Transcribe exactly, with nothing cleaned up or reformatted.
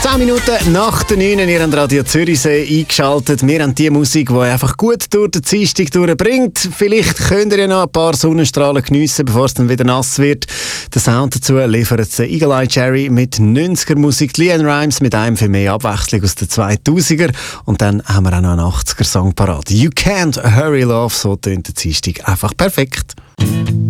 zehn Minuten nach der neun in Ihrem Radio Zürichsee eingeschaltet. Wir haben die Musik, die einfach gut durch den Dienstag durchbringt. Vielleicht könnt ihr ja noch ein paar Sonnenstrahlen geniessen, bevor es dann wieder nass wird. Den Sound dazu liefert der Eagle Eye Cherry mit neunziger-Musik, Leanne Rimes mit einem für mehr Abwechslung aus den zweitausender. Und dann haben wir auch noch einen achtziger-Song parat. You Can't Hurry Love, so tönt der Dienstag einfach perfekt.